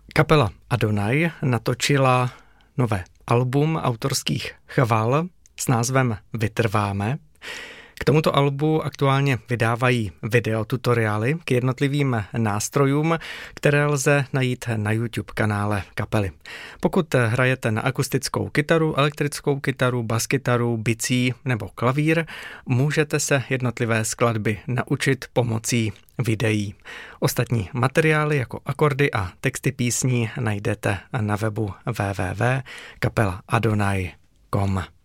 Kapela Adonai natočila nové album autorských chval s názvem Vytrváme. K tomuto albu aktuálně vydávají videotutoriály k jednotlivým nástrojům, které lze najít na YouTube kanále kapely. Pokud hrajete na akustickou kytaru, elektrickou kytaru, baskytaru, bicí nebo klavír, můžete se jednotlivé skladby naučit pomocí videí. Ostatní materiály jako akordy a texty písní najdete na webu www.kapelaadonai.com.